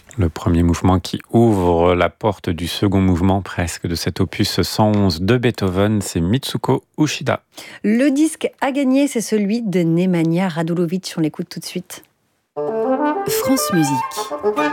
Le premier mouvement qui ouvre la porte du second mouvement presque de cet opus 111 de Beethoven, c'est Mitsuko Uchida. Le disque à gagner, c'est celui de Nemanja Radulovic. On l'écoute tout de suite. France Musique.